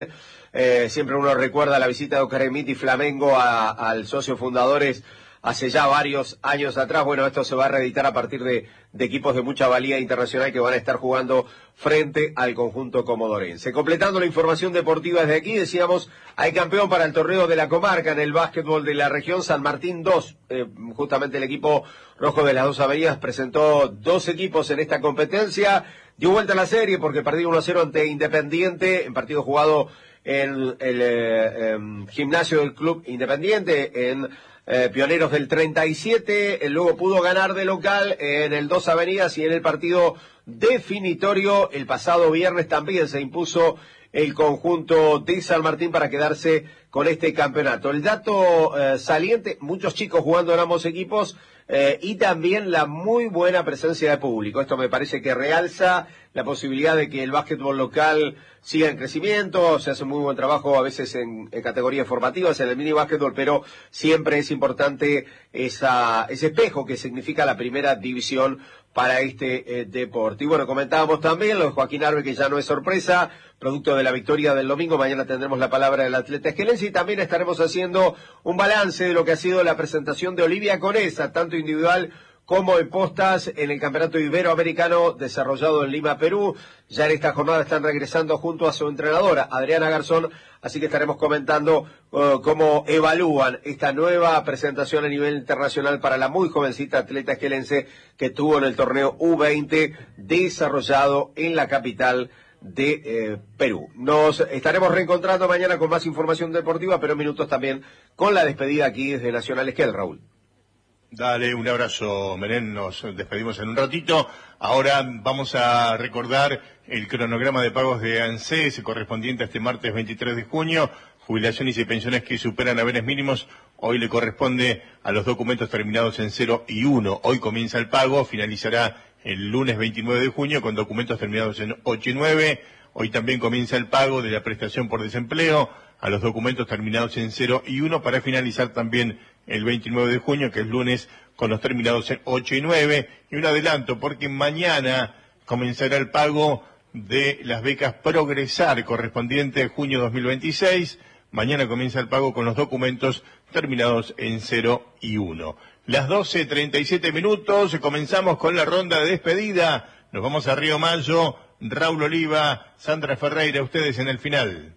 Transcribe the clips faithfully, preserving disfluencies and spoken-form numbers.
Eh, siempre uno recuerda la visita de Oscar Emiti Flamengo a, al socio fundadores hace ya varios años atrás. Bueno, esto se va a reeditar a partir de, de equipos de mucha valía internacional que van a estar jugando frente al conjunto comodorense. Completando la información deportiva desde aquí, decíamos, hay campeón para el torneo de la comarca en el básquetbol de la región, San Martín dos. Eh, justamente el equipo rojo de las dos avenidas presentó dos equipos en esta competencia. Dio vuelta a la serie porque perdió uno a cero ante Independiente, en partido jugado en el eh, eh, gimnasio del Club Independiente, en eh, Pioneros del treinta y siete, luego pudo ganar de local en el Dos Avenidas y en el partido definitorio el pasado viernes también se impuso el conjunto de San Martín para quedarse con este campeonato. El dato eh, saliente, muchos chicos jugando en ambos equipos eh, y también la muy buena presencia de público. Esto me parece que realza la posibilidad de que el básquetbol local siga en crecimiento. Se hace muy buen trabajo a veces en, en categorías formativas, en el mini básquetbol, pero siempre es importante esa, ese espejo que significa la primera división para este eh, deporte. Y bueno, comentábamos también lo de Joaquín Arbe, que ya no es sorpresa, producto de la victoria del domingo. Mañana tendremos la palabra del atleta esquelense y también estaremos haciendo un balance de lo que ha sido la presentación de Olivia Conesa, tanto individual como en postas en el Campeonato Iberoamericano desarrollado en Lima, Perú. Ya en esta jornada están regresando junto a su entrenadora, Adriana Garzón, así que estaremos comentando uh, cómo evalúan esta nueva presentación a nivel internacional para la muy jovencita atleta esquelense que tuvo en el torneo U veinte desarrollado en la capital de eh, Perú. Nos estaremos reencontrando mañana con más información deportiva, pero en minutos también con la despedida aquí desde Nacional Esquel, Raúl. Dale, un abrazo, Meren, nos despedimos en un ratito. Ahora vamos a recordar el cronograma de pagos de ANSES correspondiente a este martes veintitrés de junio. Jubilaciones y pensiones que superan haberes mínimos, hoy le corresponde a los documentos terminados en cero y uno. Hoy comienza el pago, finalizará el lunes veintinueve de junio con documentos terminados en ocho y nueve. Hoy también comienza el pago de la prestación por desempleo a los documentos terminados en cero y uno para finalizar también el veintinueve de junio, que es lunes, con los terminados en ocho y nueve. Y un adelanto, porque mañana comenzará el pago de las becas Progresar, correspondiente a junio dos mil veintiséis. Mañana comienza el pago con los documentos terminados en cero y uno. Las doce treinta y siete minutos, comenzamos con la ronda de despedida. Nos vamos a Río Mayo. Raúl Oliva, Sandra Ferreira, ustedes en el final.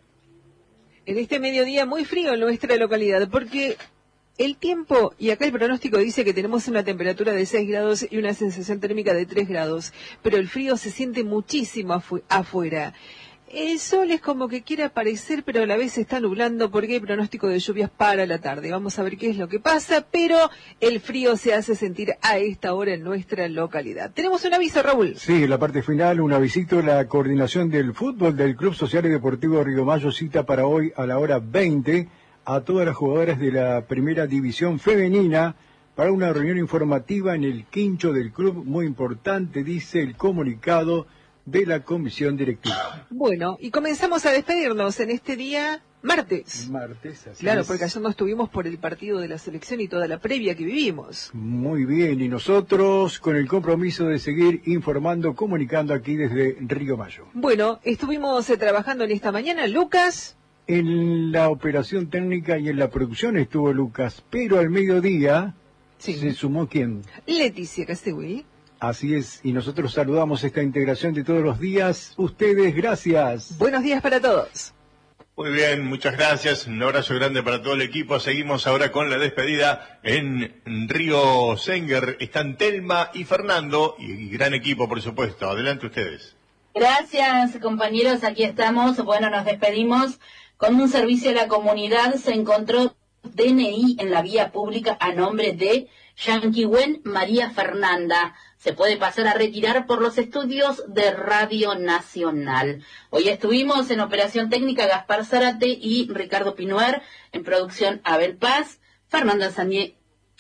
En este mediodía muy frío en nuestra localidad, porque el tiempo, y acá el pronóstico dice que tenemos una temperatura de seis grados y una sensación térmica de tres grados, pero el frío se siente muchísimo afu afuera. El sol es como que quiere aparecer, pero a la vez se está nublando porque hay pronóstico de lluvias para la tarde. Vamos a ver qué es lo que pasa, pero el frío se hace sentir a esta hora en nuestra localidad. Tenemos un aviso, Raúl. Sí, en la parte final, un avisito. La coordinación del fútbol del Club Social y Deportivo Río Mayo cita para hoy a la hora veinte a todas las jugadoras de la primera división femenina para una reunión informativa en el quincho del club. Muy importante, dice el comunicado de la comisión directiva. Bueno, y comenzamos a despedirnos en este día martes. Martes, así Claro, es. porque ayer no estuvimos por el partido de la selección y toda la previa que vivimos. Muy bien, y nosotros con el compromiso de seguir informando, comunicando aquí desde Río Mayo. Bueno, estuvimos eh, trabajando en esta mañana, Lucas. En la operación técnica y en la producción estuvo Lucas, pero al mediodía Sí. se sumó ¿quién? Leticia Castegui. Así es, y nosotros saludamos esta integración de todos los días. Ustedes, gracias. Buenos días para todos. Muy bien, muchas gracias. Un abrazo grande para todo el equipo. Seguimos ahora con la despedida en Río Senguer. Están Telma y Fernando, y gran equipo, por supuesto. Adelante ustedes. Gracias, compañeros. Aquí estamos. Bueno, nos despedimos con un servicio a la comunidad. Se encontró D N I en la vía pública a nombre de Yanquiwen María Fernanda. Se puede pasar a retirar por los estudios de Radio Nacional. Hoy estuvimos en operación técnica Gaspar Zárate y Ricardo Pinuer, en producción Abel Paz, Fernando Sanié.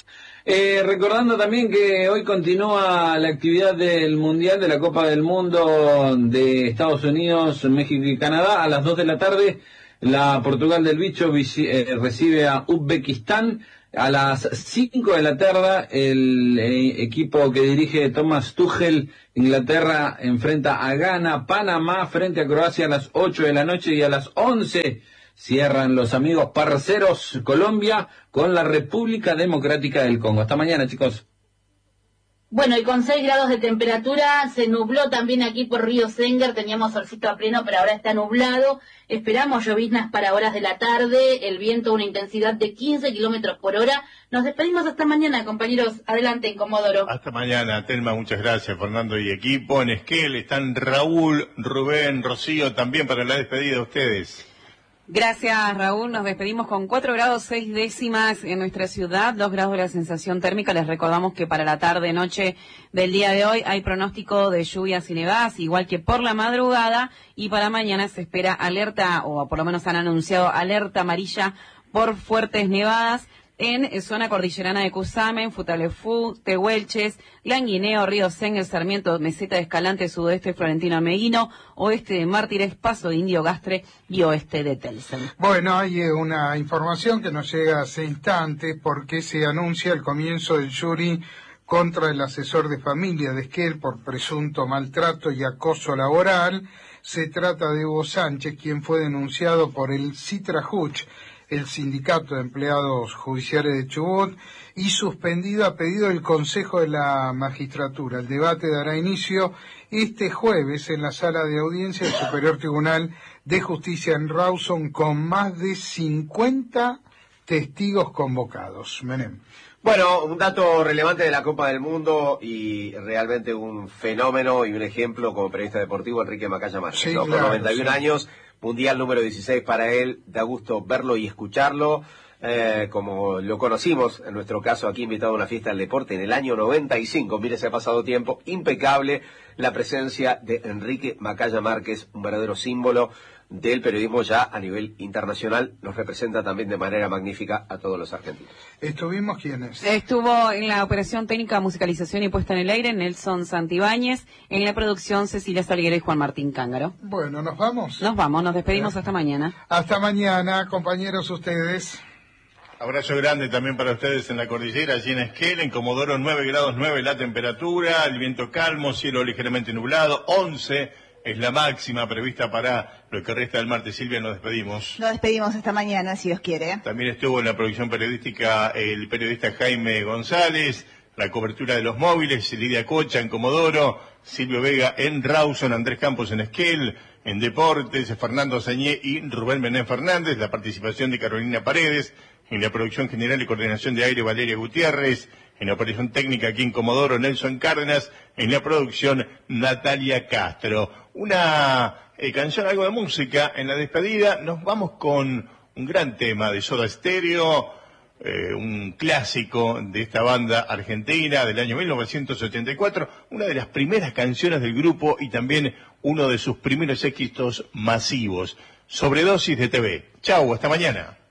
Eh, recordando también que hoy continúa la actividad del Mundial de la Copa del Mundo de Estados Unidos, México y Canadá. A las dos de la tarde, la Portugal del Bicho eh, recibe a Uzbekistán. A las cinco de la tarde, el eh, equipo que dirige Thomas Tuchel, Inglaterra, enfrenta a Ghana, Panamá frente a Croacia a las ocho de la noche, y a las once cierran los amigos parceros Colombia con la República Democrática del Congo. Hasta mañana, chicos. Bueno, y con seis grados de temperatura, se nubló también aquí por Río Sengar, teníamos solcito a pleno, pero ahora está nublado. Esperamos lloviznas para horas de la tarde, el viento a una intensidad de quince kilómetros por hora. Nos despedimos hasta mañana, compañeros. Adelante, en Comodoro. Hasta mañana, Telma, muchas gracias, Fernando y equipo. En Esquel están Raúl, Rubén, Rocío, también para la despedida de ustedes. Gracias, Raúl. Nos despedimos con cuatro grados seis décimas en nuestra ciudad, dos grados de la sensación térmica. Les recordamos que para la tarde-noche del día de hoy hay pronóstico de lluvias y nevadas, igual que por la madrugada, y para mañana se espera alerta, o por lo menos han anunciado alerta amarilla por fuertes nevadas en zona cordillerana de Cusamen, Futalefú, Tehuelches, Languineo, Río Sengar, Sarmiento, Meseta de Escalante, Sudeste Florentino Ameguino, Oeste de Mártires, Paso de Indio Gastre y Oeste de Telsen. Bueno, hay una información que nos llega hace instantes porque se anuncia el comienzo del jury contra el asesor de familia de Esquel por presunto maltrato y acoso laboral. Se trata de Hugo Sánchez, quien fue denunciado por el Citrajuch, el Sindicato de Empleados Judiciales de Chubut, y suspendido a pedido del Consejo de la Magistratura. El debate dará inicio este jueves en la sala de audiencia del Superior Tribunal de Justicia en Rawson, con más de cincuenta testigos convocados. Menem. Bueno, un dato relevante de la Copa del Mundo y realmente un fenómeno y un ejemplo como periodista deportivo, Enrique Macaya Márquez, Sí, ¿no? claro, Con noventa y un sí. años, mundial número dieciséis para él, da gusto verlo y escucharlo, eh, como lo conocimos, en nuestro caso aquí invitado a una fiesta del deporte en el año noventa y cinco, mire, se ha pasado tiempo, impecable la presencia de Enrique Macaya Márquez, un verdadero símbolo del periodismo ya a nivel internacional, nos representa también de manera magnífica a todos los argentinos. ¿Estuvimos quiénes? Estuvo en la operación técnica, musicalización y puesta en el aire Nelson Santibáñez, en la producción Cecilia Salguero y Juan Martín Cángaro. Bueno, ¿nos vamos? Nos vamos, nos despedimos hasta mañana. Hasta mañana, compañeros, ustedes. Abrazo grande también para ustedes en la cordillera, allí en Esquel, en Comodoro nueve grados nueve la temperatura, el viento calmo, cielo ligeramente nublado, once es la máxima prevista para lo que resta del martes. Silvia, nos despedimos. Nos despedimos esta mañana, si Dios quiere. También estuvo en la producción periodística el periodista Jaime González, la cobertura de los móviles, Lidia Cocha en Comodoro, Silvio Vega en Rawson, Andrés Campos en Esquel, en Deportes, Fernando Sañé y Rubén Menem Fernández, la participación de Carolina Paredes, en la producción general y coordinación de aire Valeria Gutiérrez, en la operación técnica aquí en Comodoro Nelson Cárdenas, en la producción Natalia Castro. Una eh, canción, algo de música en la despedida. Nos vamos con un gran tema de Soda Stereo, eh, un clásico de esta banda argentina del año mil novecientos setenta y cuatro, una de las primeras canciones del grupo y también uno de sus primeros éxitos masivos, Sobredosis de T V. Chau, hasta mañana.